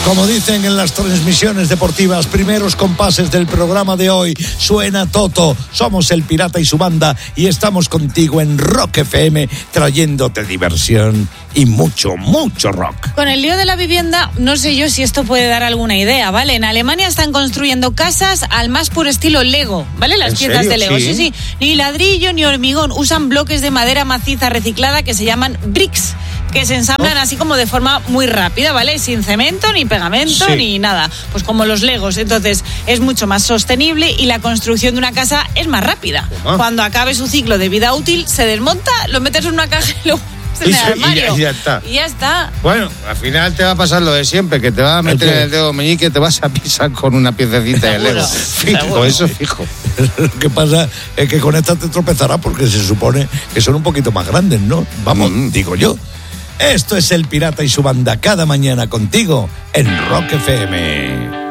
Como dicen en las transmisiones deportivas, primeros compases del programa de hoy, suena Toto. Somos el Pirata y su banda y estamos contigo en Rock FM, trayéndote diversión y mucho, mucho rock. Con el lío de la vivienda, no sé yo si esto puede dar alguna idea, ¿vale? En Alemania están construyendo casas al más puro estilo Lego, ¿vale? Las piezas de Lego, sí. Ni ladrillo ni hormigón, usan bloques de madera maciza reciclada que se llaman bricks, que se ensamblan así como de forma muy rápida, ¿vale? Sin cemento, ni pegamento, ni nada. Pues como los Legos. Entonces, es mucho más sostenible y la construcción de una casa es más rápida. Cuando acabe su ciclo de vida útil, se desmonta, lo metes en una caja y luego en el armario. Y ya está. Y ya está. Bueno, al final te va a pasar lo de siempre, que te va a meter en el dedo meñique, te vas a pisar con una piececita de Lego. Fijo, eso fijo. Lo que pasa es que con esta te tropezarás porque se supone que son un poquito más grandes, ¿no? Vamos, digo yo. Esto es El Pirata y su banda, cada mañana contigo en Rock FM.